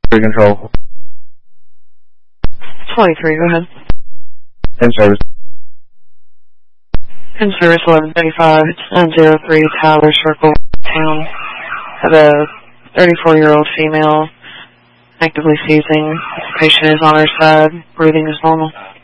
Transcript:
Control. 23, go ahead. In service. In service 1135, it's 903 Tyler Circle, Town. Have a 34-year-old female actively seizing. The patient is on her side, breathing is normal.